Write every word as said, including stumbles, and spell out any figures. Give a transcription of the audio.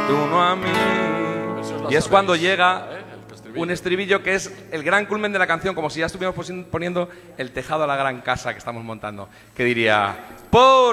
tú no a mí. Y es cuando llega un estribillo que es el gran culmen de la canción, como si ya estuviéramos poniendo el tejado a la gran casa que estamos montando, que diría... Por